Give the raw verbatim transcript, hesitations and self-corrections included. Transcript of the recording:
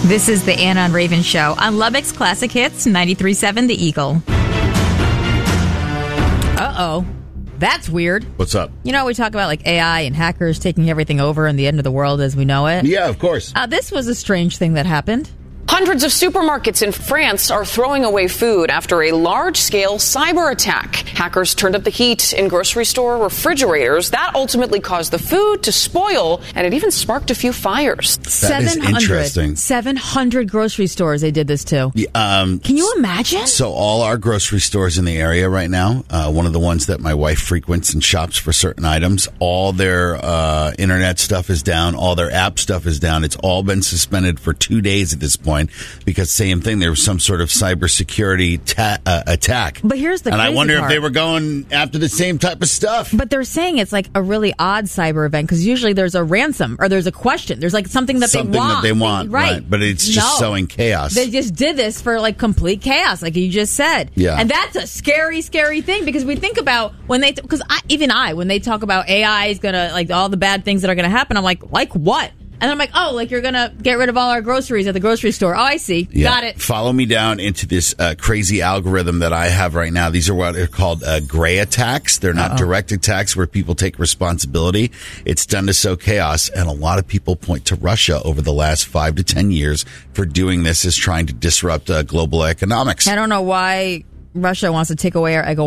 This is the Anna and Raven Show on Lubbock's Classic Hits, ninety-three point seven The Eagle. Uh-oh. That's weird. What's up? You know, we talk about like A I and hackers taking everything over and the end of the world as we know it. Yeah, of course. Uh, this was a strange thing that happened. Hundreds of supermarkets in France are throwing away food after a large-scale cyber attack. Hackers turned up the heat in grocery store refrigerators. That ultimately caused the food to spoil, and it even sparked a few fires. That is interesting. seven hundred grocery stores they did this to. Yeah, um, Can you imagine? So all our grocery stores in the area right now, uh, one of the ones that my wife frequents and shops for certain items, all their uh, internet stuff is down. All their app stuff is down. It's all been suspended for two days at this point. Because same thing, there was some sort of cybersecurity ta- uh, attack. But here's the and crazy I wonder part. if they were going after the same type of stuff. But they're saying it's like a really odd cyber event because usually there's a ransom or there's a question. There's like something that something they want. that they want, right? right. But it's just no. sowing chaos. They just did this for like complete chaos, like you just said. Yeah. And that's a scary, scary thing because we think about when they, because I, even I, when they talk about A I is gonna like all the bad things that are gonna happen, I'm like, like what? And I'm like, oh, like you're going to get rid of all our groceries at the grocery store. Oh, I see. Yeah. Got it. Follow me down into this uh, crazy algorithm that I have right now. These are what are called uh, gray attacks. They're not Uh-oh. direct attacks where people take responsibility. It's done to sow chaos. And a lot of people point to Russia over the last five to ten years for doing this as trying to disrupt uh, global economics. I don't know why Russia wants to take away our